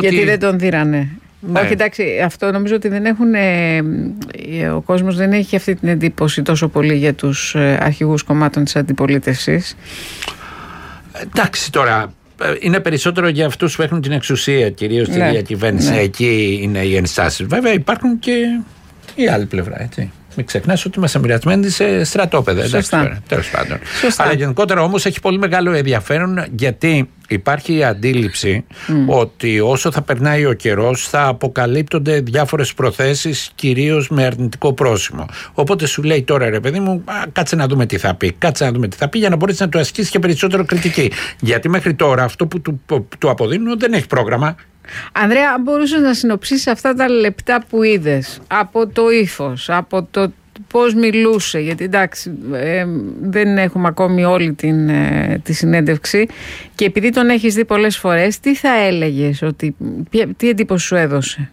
Γιατί δεν τον δίρανε. Ναι. Όχι, εντάξει, αυτό νομίζω ότι δεν έχουν. Ο κόσμος δεν έχει αυτή την εντύπωση τόσο πολύ για τους αρχηγούς κομμάτων της αντιπολίτευσης. Εντάξει, τώρα. Είναι περισσότερο για αυτούς που έχουν την εξουσία, κυρίως τη διακυβέρνηση. Ναι. Εκεί είναι οι ενστάσεις. Βέβαια, υπάρχουν και η άλλη πλευρά, έτσι. Μην ξεχνάς ότι είμαστε μοιρασμένοι σε στρατόπεδα. Τέλος πάντων. Αλλά γενικότερα όμως έχει πολύ μεγάλο ενδιαφέρον, γιατί υπάρχει η αντίληψη ότι όσο θα περνάει ο καιρός θα αποκαλύπτονται διάφορες προθέσεις, κυρίως με αρνητικό πρόσημο. Οπότε σου λέει τώρα, ρε παιδί μου, κάτσε να δούμε τι θα πει. Κάτσε να δούμε τι θα πει για να μπορείς να το ασκήσεις και περισσότερο κριτική. Γιατί μέχρι τώρα αυτό που του αποδίνουν δεν έχει πρόγραμμα. Ανδρέα, αν μπορούσες να συνοψίσεις αυτά τα λεπτά που είδες, από το ύφος, από το πώς μιλούσε, γιατί εντάξει δεν έχουμε ακόμη όλη τη συνέντευξη, και επειδή τον έχεις δει πολλές φορές, τι θα έλεγες, τι εντύπωση σου έδωσε?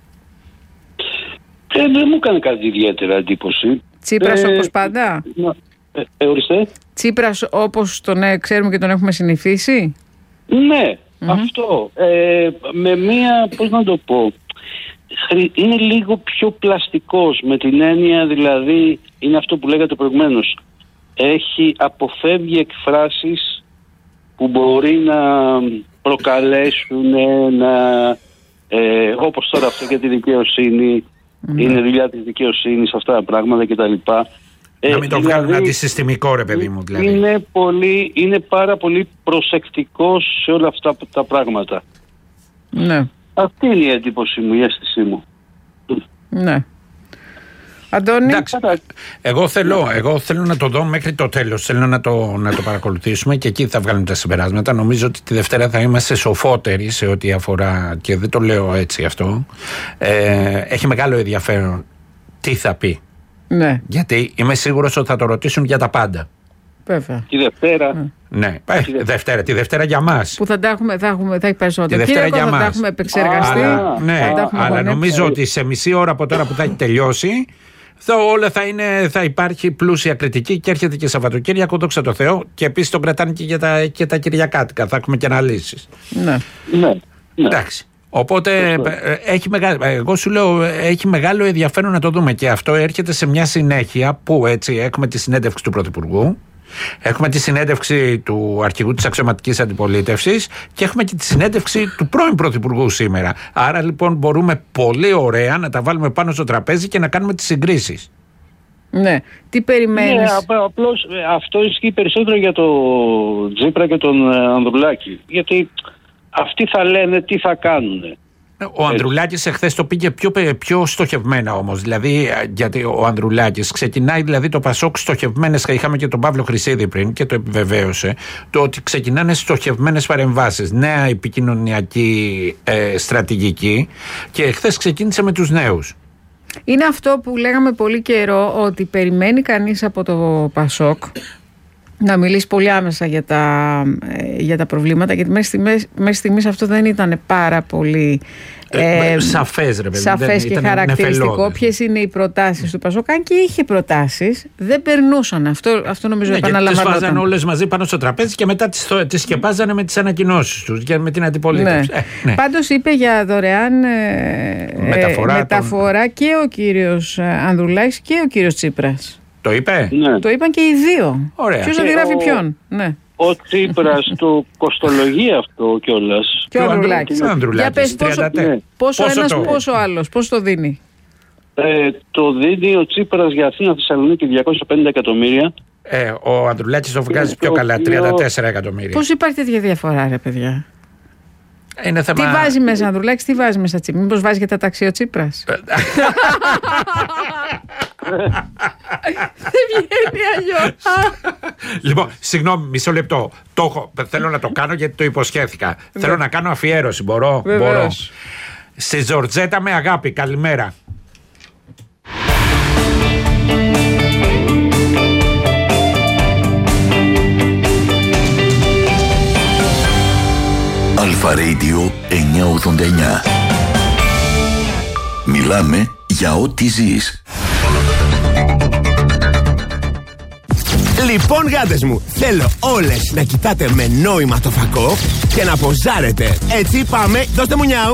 Δεν μου έκανε κάτι ιδιαίτερα εντύπωση. Τσίπρας όπως πάντα? Ορίστε. Τσίπρας όπως τον ξέρουμε και τον έχουμε συνηθίσει? Ναι. Αυτό, με μία, πώς να το πω, είναι λίγο πιο πλαστικός, με την έννοια δηλαδή, είναι αυτό που λέγατε προηγουμένως, αποφεύγει εκφράσεις που μπορεί να προκαλέσουν, όπως τώρα αυτό για τη δικαιοσύνη, είναι δουλειά της δικαιοσύνης, αυτά τα πράγματα κτλ. Να μην το βγάλουν αντισυστημικό, ρε παιδί μου, δηλαδή. Είναι πάρα πολύ προσεκτικός σε όλα αυτά τα πράγματα. Ναι. Αυτή είναι η εντύπωση μου, η αίσθησή μου. Ναι. Αντώνη. Εντάξει, εγώ θέλω να το δω μέχρι το τέλος. Θέλω να το παρακολουθήσουμε και εκεί θα βγάλουμε τα συμπεράσματα. Νομίζω ότι τη Δευτέρα θα είμαστε σοφότεροι σε ό,τι αφορά, και δεν το λέω έτσι αυτό. Έχει μεγάλο ενδιαφέρον τι θα πει. Ναι. Γιατί είμαι σίγουρος ότι θα το ρωτήσουν για τα πάντα. Βέβαια. Τη Δευτέρα. Ναι, τη Δευτέρα για μας. Που θα έχει περισσότερο. Τη Δευτέρα για μας. Θα τα έχουμε επεξεργαστεί. Ναι, αλλά νομίζω ότι σε μισή ώρα από τώρα που θα έχει τελειώσει, όλα θα υπάρχει πλούσια κριτική, και έρχεται και Σαββατοκύριακο, δόξα τω Θεώ, και επίσης τον κρατάνε και τα Κυριακάτικα. Θα έχουμε και αναλύσεις. Ναι. Εντάξει. Οπότε εγώ σου λέω, έχει μεγάλο ενδιαφέρον να το δούμε, και αυτό έρχεται σε μια συνέχεια που έτσι έχουμε τη συνέντευξη του Πρωθυπουργού, έχουμε τη συνέντευξη του αρχηγού της αξιωματικής αντιπολίτευσης και έχουμε και τη συνέντευξη του πρώην Πρωθυπουργού σήμερα. Άρα λοιπόν μπορούμε πολύ ωραία να τα βάλουμε πάνω στο τραπέζι και να κάνουμε τις συγκρίσεις. Ναι, τι περιμένεις? Ναι, απλώς αυτό ισχύει περισσότερο για τον Τσίπρα και τον Ανδρουλάκη, γιατί αυτοί θα λένε τι θα κάνουν. Ο Ανδρουλάκης εχθές το πήγε πιο στοχευμένα όμως. Δηλαδή, γιατί ο Ανδρουλάκης ξεκινάει δηλαδή το Πασόκ στοχευμένες. Είχαμε και τον Παύλο Χρυσίδη πριν και το επιβεβαίωσε. Το ότι ξεκινάνε στοχευμένες παρεμβάσεις. Νέα επικοινωνιακή στρατηγική. Και εχθές ξεκίνησε με τους νέους. Είναι αυτό που λέγαμε πολύ καιρό, ότι περιμένει κανείς από το Πασόκ να μιλήσει πολύ άμεσα για τα προβλήματα, γιατί μέχρι στιγμής αυτό δεν ήταν πάρα πολύ σαφές και χαρακτηριστικό. Ποιες είναι οι προτάσεις του Πασόκ? Αν και είχε προτάσεις, δεν περνούσαν. Αυτό νομίζω επαναλαμβανόταν. Τις βάζανε όλες μαζί πάνω στο τραπέζι και μετά τις σκεπάζανε με τις ανακοινώσεις τους και με την αντιπολίτευση. Ναι. Πάντως είπε για δωρεάν μεταφορά και ο κύριος Ανδρουλάκης και ο κύριος Τσίπρας. Το είπε? Ναι. Το είπαν και οι δύο. Ποιος αντιγράφει ποιον? Ναι. Ο Τσίπρας το κοστολογεί αυτό κιόλας. Και ο Ανδρουλάκης. Για πες πόσο ένας, πόσο άλλος, πώς το δίνει? Το δίνει ο Τσίπρας για Αθήνα Θεσσαλονίκη 250 εκατομμύρια. Ο Ανδρουλάκης το βγάζει πιο καλά, 34 εκατομμύρια. Πώς υπάρχει τέτοια διαφορά, ρε παιδιά? Είναι θέμα... Τι βάζει μέσα Ανδρουλάκης, τι βάζει μέσα Τσίπρα? Μήπως βάζει και τα ταξί ο Τσίπρας? Δεν βγαίνει αλλιώς. Λοιπόν, συγγνώμη, μισό λεπτό. Θέλω να το κάνω γιατί το υποσχέθηκα. Θέλω να κάνω αφιέρωση. Μπορώ? Στη Ζορτζέτα με αγάπη. Καλημέρα. Αλφα Radio 989. Μιλάμε για ό,τι ζεις. Λοιπόν, γάτες μου, θέλω όλες να κοιτάτε με νόημα το φακό και να ποζάρετε. Έτσι πάμε, δώστε μου νιάου.